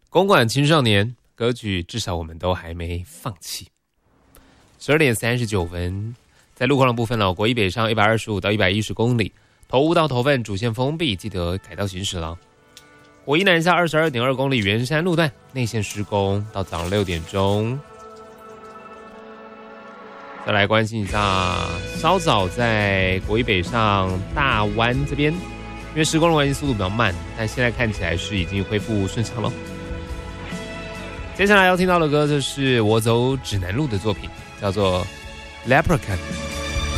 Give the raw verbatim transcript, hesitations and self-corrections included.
公馆青少年歌曲，至少我们都还没放弃。十二点三十九分，在路况的部分呢，国一北上一百二十五到一百一十公里，头屋到头份主线封闭，记得改道行驶了。国一南下二十二点二公里，圆山路段内线施工，到早上六点钟。再来关心一下，稍早在国一北上大湾这边，因为施工的关系速度比较慢，但现在看起来是已经恢复顺畅了。接下来要听到的歌，就是我走指南路的作品，叫做《Leprechaun》。